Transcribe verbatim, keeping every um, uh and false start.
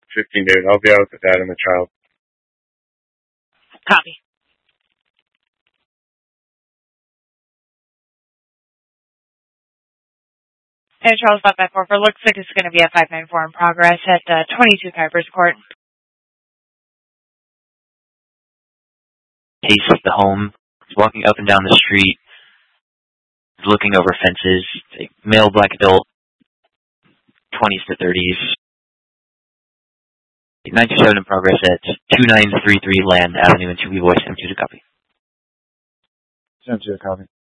fifteen days. I'll be out with the dad and the child. Copy. And Charles five five four four looks like it's going to be a five nine four in progress at uh, twenty-two Kuipers Court. Case at the home. He's walking up and down the street. He's looking over fences. Male, black adult, twenties to thirties. nine two seven in progress at two nine three three Land Avenue in Toohey Voice. M two to copy. M two to copy.